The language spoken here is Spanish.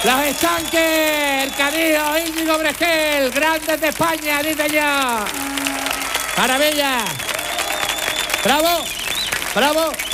Los estanques, el Cadío, Íñigo Bregel, grandes de España, dice ya. Maravilla. Bravo, bravo.